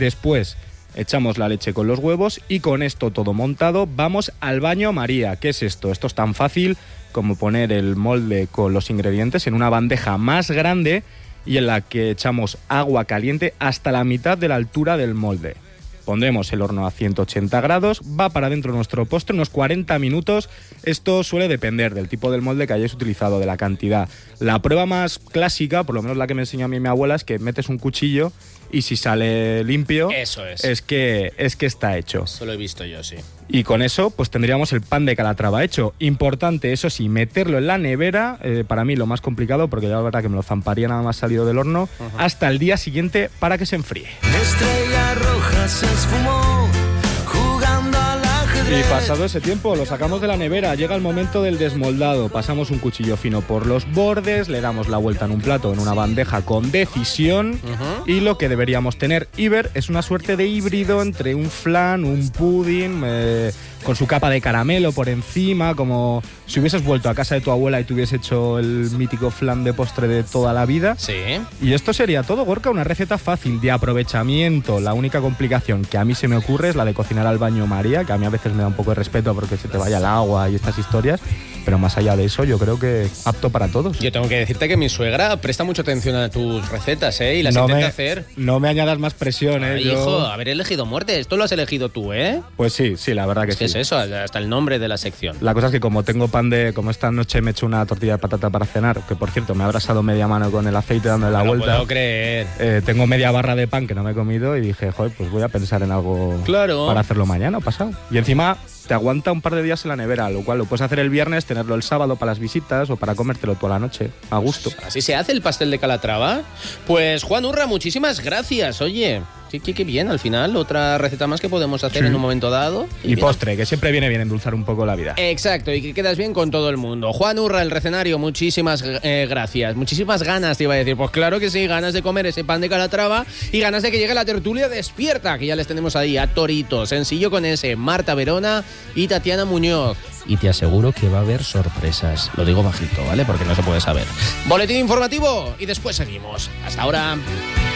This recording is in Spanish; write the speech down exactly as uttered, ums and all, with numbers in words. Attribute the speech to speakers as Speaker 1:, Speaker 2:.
Speaker 1: Después echamos la leche con los huevos y con esto todo montado vamos al baño María. ¿Qué es esto? Esto es tan fácil como poner el molde con los ingredientes en una bandeja más grande y en la que echamos agua caliente hasta la mitad de la altura del molde. Pondremos el horno a ciento ochenta grados, va para adentro nuestro postre unos cuarenta minutos. Esto suele depender del tipo del molde que hayáis utilizado, de la cantidad. La prueba más clásica, por lo menos la que me enseñó a mí mi abuela, es que metes un cuchillo y si sale limpio,
Speaker 2: eso es.
Speaker 1: Es que, es que está hecho.
Speaker 2: Eso lo he visto yo, sí.
Speaker 1: Y con eso pues tendríamos el pan de Calatrava hecho. Importante, eso sí, meterlo en la nevera, eh, para mí lo más complicado, porque ya la verdad que me lo zamparía nada más salido del horno, uh-huh. hasta el día siguiente para que se enfríe.
Speaker 3: Estrella roja se esfumó jugando al ajedrez.
Speaker 1: Y pasado ese tiempo lo sacamos de la nevera, llega el momento del desmoldado, pasamos un cuchillo fino por los bordes, le damos la vuelta en un plato, en una bandeja con decisión, uh-huh. y lo que deberíamos tener Iber es una suerte de híbrido entre un flan, un pudding, eh, con su capa de caramelo por encima, como si hubieses vuelto a casa de tu abuela y te hubiese hecho el mítico flan de postre de toda la vida.
Speaker 2: Sí.
Speaker 1: Y esto sería todo, Gorka, una receta fácil de aprovechamiento. La única complicación que a mí se me ocurre es la de cocinar al baño María, que a mí a veces me da un poco de respeto porque se te vaya el agua y estas historias, pero más allá de eso yo creo que apto para todos.
Speaker 2: Yo tengo que decirte que mi suegra presta mucha atención a tus recetas, ¿eh? Y las
Speaker 1: no
Speaker 2: intenta
Speaker 1: me,
Speaker 2: hacer.
Speaker 1: No me añadas más presión, ¿eh?
Speaker 2: Ay,
Speaker 1: yo...
Speaker 2: hijo, haber elegido muerte. Esto lo has elegido tú, ¿eh?
Speaker 1: Pues sí, sí, la verdad que
Speaker 2: es
Speaker 1: sí.
Speaker 2: ¿Qué es eso? Hasta el nombre de la sección.
Speaker 1: La cosa es que como tengo pan de... Como esta noche me he hecho una tortilla de patata para cenar, que por cierto me ha abrasado media mano con el aceite dándole la
Speaker 2: no
Speaker 1: vuelta.
Speaker 2: No puedo creer.
Speaker 1: Eh, tengo media barra de pan que no me he comido y dije, joder, pues voy a pensar en algo
Speaker 2: claro.
Speaker 1: para hacerlo mañana o pasado. Y encima te aguanta un par de días en la nevera, lo cual lo puedes hacer el viernes, tenerlo el sábado para las visitas o para comértelo toda la noche, a gusto.
Speaker 2: ¿Así se hace el pastel de Calatrava? Pues Juan Urra, muchísimas gracias, oye. Qué, qué, qué bien, al final, otra receta más que podemos hacer sí. en un momento dado.
Speaker 1: Y, y postre, que siempre viene bien endulzar un poco la vida.
Speaker 2: Exacto, y que quedas bien con todo el mundo. Juan Urra, el recenario, muchísimas eh, gracias. Muchísimas ganas, te iba a decir. Pues claro que sí, ganas de comer ese pan de Calatrava y ganas de que llegue la tertulia despierta, que ya les tenemos ahí a Torito, Sencillo con ese, Marta Verona y Tatiana Muñoz. Y te aseguro que va a haber sorpresas. Lo digo bajito, ¿vale? Porque no se puede saber. Boletín informativo y después seguimos. Hasta ahora.